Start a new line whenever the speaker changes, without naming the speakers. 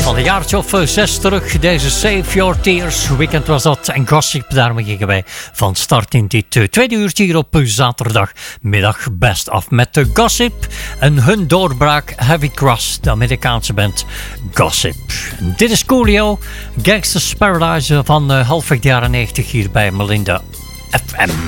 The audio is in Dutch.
Al een jaartje of 6 terug, deze Save Your Tears weekend was dat. En Gossip, daarmee gingen wij van start in dit tweede uurtje hier op zaterdagmiddag best af met de Gossip. En hun doorbraak Heavy Cross, de Amerikaanse band Gossip. Dit is Coolio, Gangsta's Paradise van halfweg de jaren 90 hier bij Melinda FM.